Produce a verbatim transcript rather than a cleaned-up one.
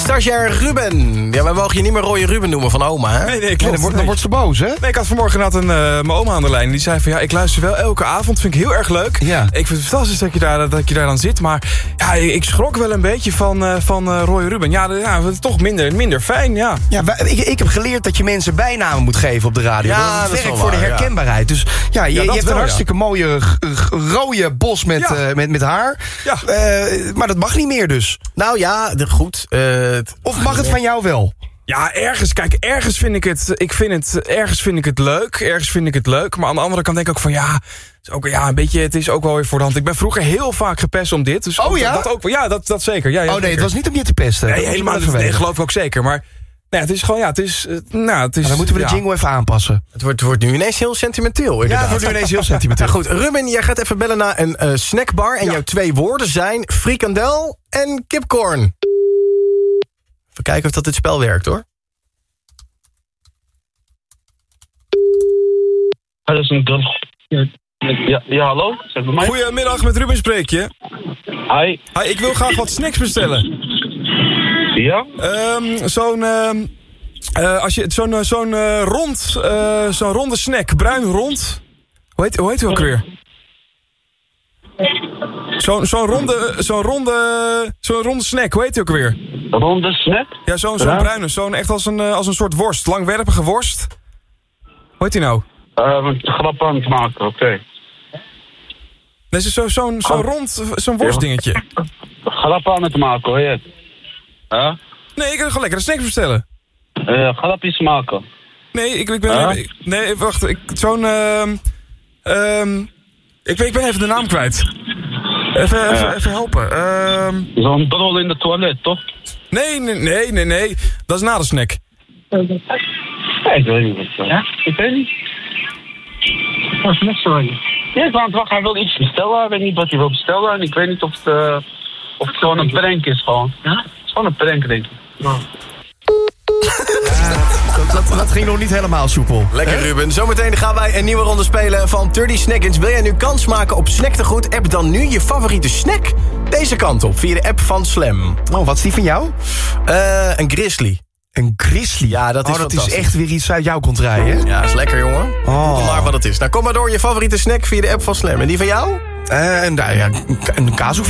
stagiair Ruben. Ja, wij mogen je niet meer rode Ruben noemen van oma, hè? Nee, nee, klopt. Nee, dan, wordt, dan wordt ze boos, hè? Nee, ik had vanmorgen inderdaad een, uh, mijn oma aan de lijn. En die zei van, ja, ik luister wel elke avond. Vind ik heel erg leuk. Ja. Ik vind het fantastisch dat je daar, dat je daar dan zit. Maar ja, ik schrok wel een beetje van, uh, van uh, Roy Ruben. Ja, de, ja, toch minder, minder fijn, ja. Ja, wij, ik, ik heb geleerd dat je mensen bijnamen moet geven op de radio. Ja, dat dat is werkt wel voor de waar, herkenbaarheid. Dus ja, je, Ja, je dat hebt wel, een ja. hartstikke mooie g- g- rode bos met, Ja. uh, met, met haar. Ja. Uh, maar dat mag niet meer dus. Nou ja, de, goed. Uh, het- Of mag het van jou wel? Ja, ergens, kijk, ergens vind ik het, ik vind het, ergens vind ik het leuk. Ergens vind ik het leuk. Maar aan de andere kant denk ik ook van, ja, het is ook, ja, een beetje, het is ook wel weer voor de hand. Ik ben vroeger heel vaak gepest om dit. Dus Oh, ook, ja? Dat ook, wel- ja, dat, dat zeker. Ja, ja, Oh nee, zeker. het was niet om je te pesten. Nee, Dat moet je helemaal maar niet. even Nee, weten. geloof ik ook zeker. Maar nee, het is gewoon, ja, het is, uh, nou, het is... Maar dan moeten we de ja. jingle even aanpassen. het, wordt, het wordt nu ineens heel sentimenteel, Ja, inderdaad. het wordt nu ineens heel sentimenteel. Ja, goed, Ruben, jij gaat even bellen naar een uh, snackbar. En Ja. jouw twee woorden zijn frikandel en kipcorn. Even kijken of dat dit spel werkt, hoor. Dat is een girl. Ja, ja, hallo? Zeg bij mij. Goedemiddag, met Ruben spreek je. Hi. Hi, ik wil graag wat snacks bestellen. Ja? Ehm, zo'n, ehm, eh, als je zo'n, eh, zo'n eh, rond, eh, zo'n ronde snack, bruin rond. Hoe heet, hoe heet u ook weer? Zo'n, zo'n ronde, zo'n ronde, zo'n ronde snack, hoe heet die ook weer? Ronde snack? Ja, zo'n, zo'n Ja. bruine, zo'n echt als een, eh, als een soort worst, langwerpige worst. Hoe heet die nou? Uh, een grap aan het maken, oké. Nee, zo, zo, zo'n, zo'n rond, zo'n worstdingetje. Grap aan het maken, hoor je het? Ja? Nee, ik wil gewoon lekkere snacks bestellen. Uh, grapjes maken. Nee, ik, ik ben... Ja? ik- nee, wacht, ik, zo'n... ehm ehm ik, ben- ik ben even de naam kwijt. Even, even, Ja. even helpen. Ehm Zo'n drol in de toilet, toch? nee, nee, nee, nee, nee. Dat is na de snack. Ja, ik weet niet wat het is. Ja? Ik weet niet. Wat is net zo? Ja, ik aan het wachten. Hij wil iets bestellen. Hij weet niet wat hij wil bestellen. En ik weet niet of het, uh, of het gewoon een prank is, gewoon. Ja? Het is gewoon een prank, denk ik. Ja. Dat, dat, dat ging nog niet helemaal soepel. Lekker, Ruben. Zometeen gaan wij een nieuwe ronde spelen van dertig Snackins. Wil jij nu kans maken op Snacktegoed? App dan nu je favoriete snack deze kant op via de app van Slam. Oh, wat is die van jou? Uh, een grizzly. Een grizzly. Ja, dat is oh, dat is fantastisch. echt weer iets uit jouw contraille, hè? Ja, is lekker, jongen. Oh. Google maar wat het is. Nou, kom maar door je favoriete snack via de app van Slam. En die van jou? Uh, nou ja, een, een kaas